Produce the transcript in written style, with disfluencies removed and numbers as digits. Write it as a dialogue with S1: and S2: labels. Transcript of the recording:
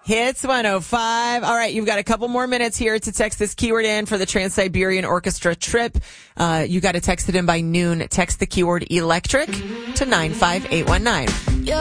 S1: Hits 105. All right, you've got a couple more minutes here to text this keyword in for the Trans-Siberian Orchestra trip. You got to text it in by noon. Text the keyword electric to 95819.